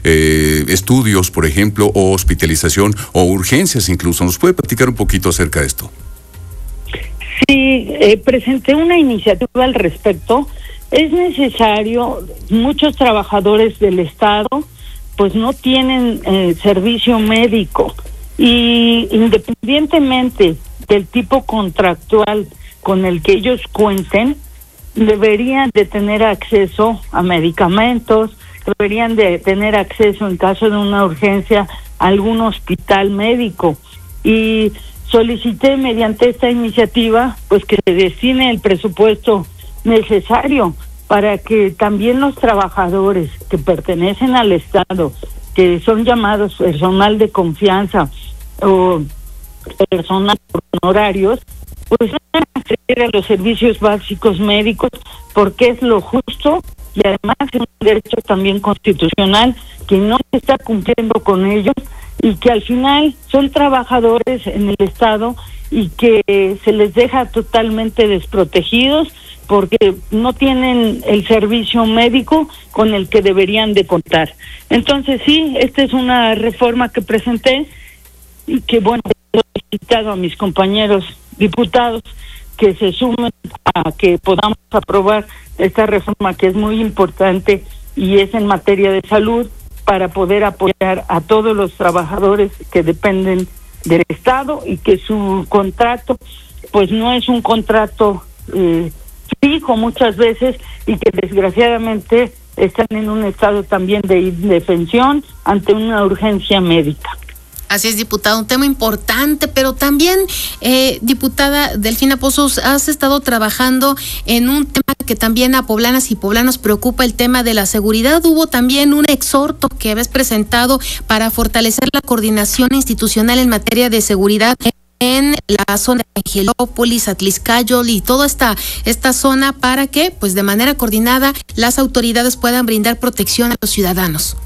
estudios, por ejemplo, o hospitalización o urgencias incluso. ¿Nos puede platicar un poquito acerca de esto? Sí, presenté una iniciativa al respecto. Es necesario, muchos trabajadores del Estado pues no tienen servicio médico, y independientemente del tipo contractual con el que ellos cuenten, deberían de tener acceso a medicamentos, deberían de tener acceso en caso de una urgencia a algún hospital médico. Y solicité mediante esta iniciativa pues que se destine el presupuesto necesario para que también los trabajadores que pertenecen al Estado, que son llamados personal de confianza o personal por honorarios, pues van a acceder a los servicios básicos médicos, porque es lo justo y además es un derecho también constitucional que no se está cumpliendo con ellos, y que al final son trabajadores en el Estado y que se les deja totalmente desprotegidos porque no tienen el servicio médico con el que deberían de contar. Entonces sí, esta es una reforma que presenté y que, bueno, he solicitado a mis compañeros diputados que se sumen a que podamos aprobar esta reforma, que es muy importante y es en materia de salud, para poder apoyar a todos los trabajadores que dependen del Estado y que su contrato pues no es un contrato fijo muchas veces, y que desgraciadamente están en un estado también de indefensión ante una urgencia médica. Así es, diputado, un tema importante, pero también, diputada Delfina Pozos, has estado trabajando en un tema que también a poblanas y poblanos preocupa, el tema de la seguridad. Hubo también un exhorto que habías presentado para fortalecer la coordinación institucional en materia de seguridad en la zona de Angelópolis, Atlixcáyotl y toda esta zona, para que, pues, de manera coordinada las autoridades puedan brindar protección a los ciudadanos.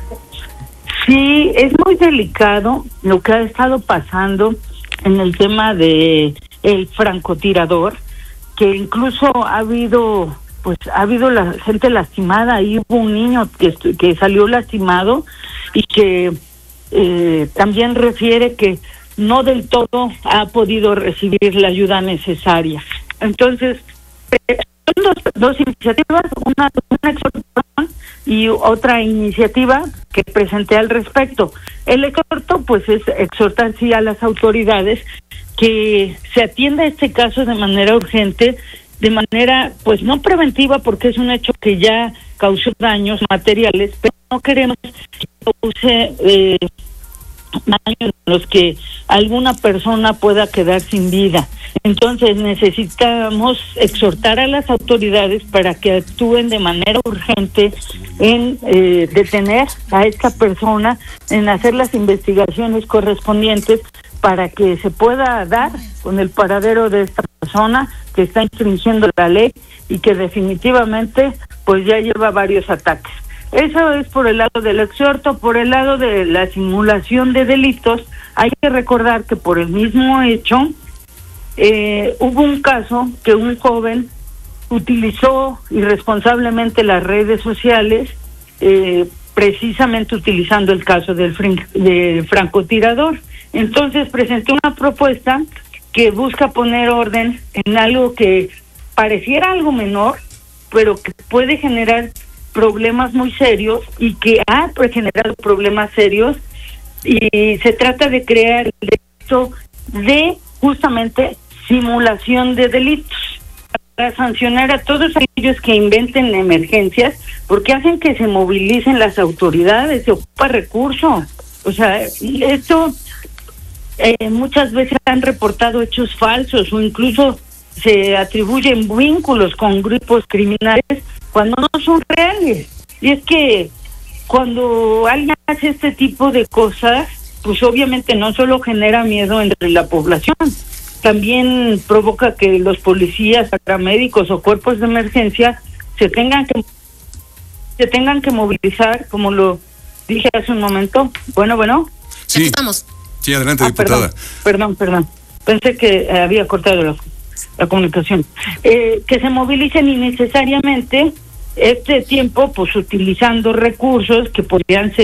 Sí, es muy delicado lo que ha estado pasando en el tema de el francotirador, que incluso ha habido la gente lastimada. Ahí hubo un niño que salió lastimado y que también refiere que no del todo ha podido recibir la ayuda necesaria. Entonces, son dos iniciativas, una exhortación y otra iniciativa que presenté al respecto. El exhorto pues es exhortar sí a las autoridades que se atienda este caso de manera urgente, de manera pues no preventiva, porque es un hecho que ya causó daños materiales, pero no queremos que cause daños en los que alguna persona pueda quedar sin vida. Entonces necesitamos exhortar a las autoridades para que actúen de manera urgente en detener a esta persona, en hacer las investigaciones correspondientes para que se pueda dar con el paradero de esta persona que está infringiendo la ley y que definitivamente pues ya lleva varios ataques. Eso es por el lado del exhorto. Por el lado de la simulación de delitos, hay que recordar que por el mismo hecho hubo un caso que un joven utilizó irresponsablemente las redes sociales, precisamente utilizando el caso del francotirador. Entonces presenté una propuesta que busca poner orden en algo que pareciera algo menor, pero que puede generar problemas muy serios y que ha generado problemas serios, y se trata de crear el delito de justamente simulación de delitos para sancionar a todos aquellos que inventen emergencias, porque hacen que se movilicen las autoridades, se ocupa recursos. O sea, esto muchas veces han reportado hechos falsos o incluso se atribuyen vínculos con grupos criminales cuando no son reales. Y es que cuando alguien hace este tipo de cosas, pues obviamente no solo genera miedo entre la población, también provoca que los policías, paramédicos o cuerpos de emergencia se tengan que movilizar, como lo dije hace un momento. Bueno. Sí, estamos. Sí, adelante, diputada. Perdón. Pensé que había cortado la comunicación. Que se movilicen innecesariamente este tiempo, pues utilizando recursos que podrían ser